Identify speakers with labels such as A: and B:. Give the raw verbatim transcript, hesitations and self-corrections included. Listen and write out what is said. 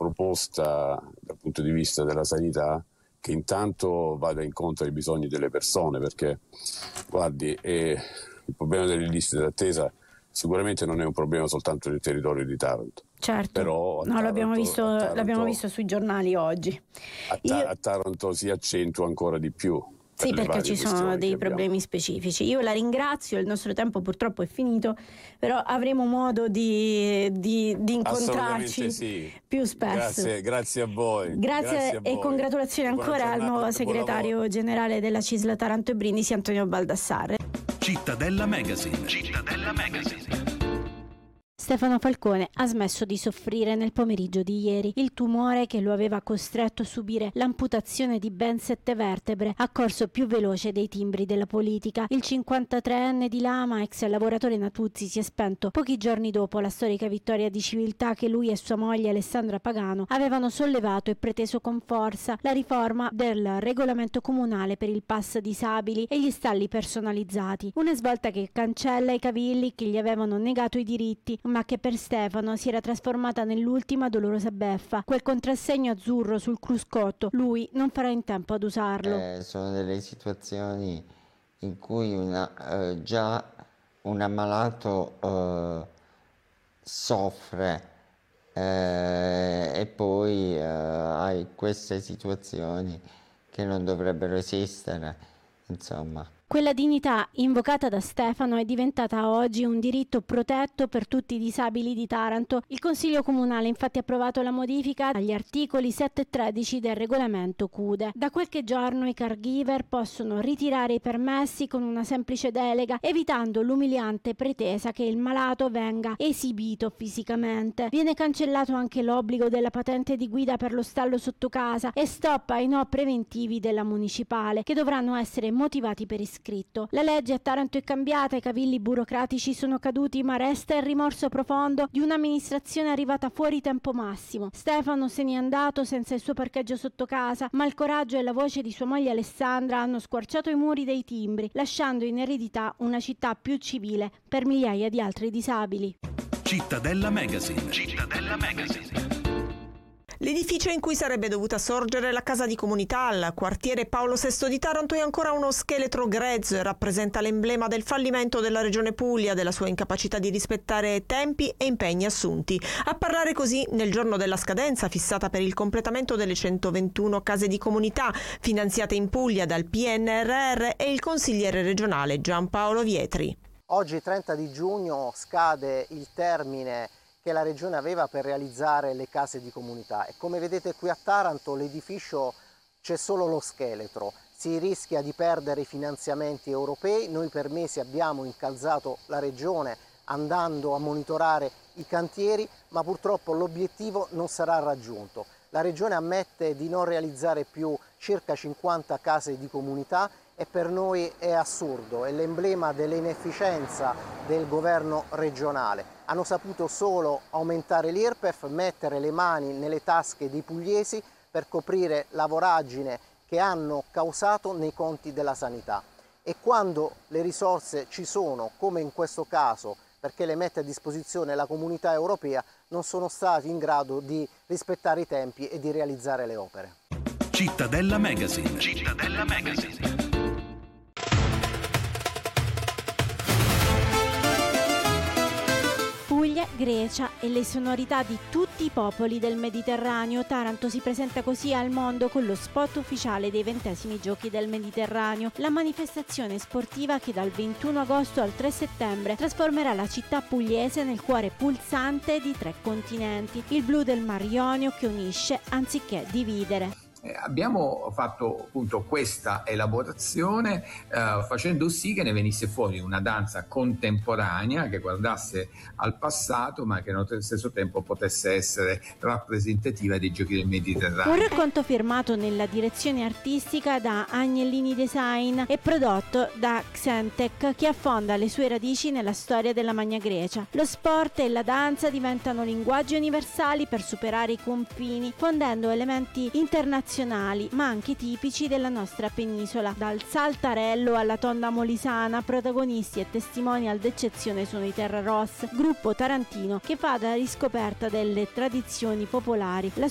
A: proposta dal punto di vista della sanità che intanto vada incontro ai bisogni delle persone, perché guardi, eh, il problema delle liste d'attesa sicuramente non è un problema soltanto del territorio di Taranto.
B: Certo,
A: però
B: no,
A: Taranto,
B: l'abbiamo, visto,
A: Taranto,
B: l'abbiamo visto sui giornali oggi.
A: A, ta-
B: Io...
A: a Taranto si accentua ancora di più. Per
B: sì, perché ci sono dei problemi
A: abbiamo.
B: specifici. Io la ringrazio, il nostro tempo purtroppo è finito, però avremo modo di, di, di incontrarci
A: sì.
B: più spesso.
A: Grazie, grazie a voi.
B: Grazie,
A: grazie a
B: e
A: voi.
B: congratulazioni
A: Buona
B: ancora
A: giornata,
B: al nuovo segretario generale della C I S L Taranto e Brindisi, Antonio Baldassarre.
C: Cittadella Magazine. Cittadella Magazine.
B: Stefano Falcone ha smesso di soffrire nel pomeriggio di ieri. Il tumore che lo aveva costretto a subire l'amputazione di ben sette vertebre ha corso più veloce dei timbri della politica. Il cinquantatreenne di Lama, ex lavoratore Natuzzi, si è spento pochi giorni dopo la storica vittoria di civiltà che lui e sua moglie Alessandra Pagano avevano sollevato e preteso con forza: la riforma del regolamento comunale per il pass disabili e gli stalli personalizzati. Una svolta che cancella i cavilli che gli avevano negato i diritti, ma che per Stefano si era trasformata nell'ultima dolorosa beffa. Quel contrassegno azzurro sul cruscotto, lui non farà in tempo ad usarlo.
D: Eh, sono delle situazioni in cui una, eh, già un ammalato eh, soffre eh, e poi eh, hai queste situazioni che non dovrebbero esistere, insomma.
B: Quella dignità invocata da Stefano è diventata oggi un diritto protetto per tutti i disabili di Taranto. Il Consiglio Comunale infatti ha approvato la modifica agli articoli sette e tredici del regolamento CUDE. Da qualche giorno i caregiver possono ritirare i permessi con una semplice delega, evitando l'umiliante pretesa che il malato venga esibito fisicamente. Viene cancellato anche l'obbligo della patente di guida per lo stallo sotto casa e stop ai no preventivi della municipale, che dovranno essere motivati per iscritto. La legge a Taranto è cambiata, i cavilli burocratici sono caduti, ma resta il rimorso profondo di un'amministrazione arrivata fuori tempo massimo. Stefano se n'è andato senza il suo parcheggio sotto casa, ma il coraggio e la voce di sua moglie Alessandra hanno squarciato i muri dei timbri, lasciando in eredità una città più civile per migliaia di altri disabili.
C: Cittadella Magazine. Cittadella Magazine.
E: L'edificio in cui sarebbe dovuta sorgere la casa di comunità al quartiere Paolo sesto di Taranto è ancora uno scheletro grezzo e rappresenta l'emblema del fallimento della Regione Puglia, della sua incapacità di rispettare tempi e impegni assunti. A parlare così nel giorno della scadenza fissata per il completamento delle centoventuno case di comunità finanziate in Puglia dal P N R R è il consigliere regionale Giampaolo Vietri.
F: Oggi trenta di giugno scade il termine che la Regione aveva per realizzare le case di comunità e come vedete qui a Taranto l'edificio c'è solo lo scheletro, si rischia di perdere i finanziamenti europei. Noi per mesi abbiamo incalzato la Regione andando a monitorare i cantieri, ma purtroppo l'obiettivo non sarà raggiunto. La Regione ammette di non realizzare più circa cinquanta case di comunità e per noi è assurdo, è l'emblema dell'inefficienza del governo regionale. Hanno saputo solo aumentare l'I R P E F, mettere le mani nelle tasche dei pugliesi per coprire la voragine che hanno causato nei conti della sanità. E quando le risorse ci sono, come in questo caso, perché le mette a disposizione la comunità europea, non sono stati in grado di rispettare i tempi e di realizzare le opere.
C: Cittadella Magazine. Cittadella Magazine.
B: Puglia, Grecia e le sonorità di tutti i popoli del Mediterraneo. Taranto si presenta così al mondo con lo spot ufficiale dei ventesimi Giochi del Mediterraneo, la manifestazione sportiva che dal ventuno agosto al tre settembre trasformerà la città pugliese nel cuore pulsante di tre continenti, il blu del Mar Ionio che unisce anziché dividere.
G: Eh, abbiamo fatto appunto questa elaborazione eh, facendo sì che ne venisse fuori una danza contemporanea che guardasse al passato ma che allo stesso tempo potesse essere rappresentativa dei Giochi del Mediterraneo.
B: Un racconto firmato nella direzione artistica da Agnellini Design e prodotto da Xentec, che affonda le sue radici nella storia della Magna Grecia. Lo sport e la danza diventano linguaggi universali per superare i confini, fondendo elementi internazionali ma anche tipici della nostra penisola. Dal saltarello alla tonda molisana, protagonisti e testimonial d'eccezione sono i Terra Ross, gruppo tarantino che fa da riscoperta delle tradizioni popolari. La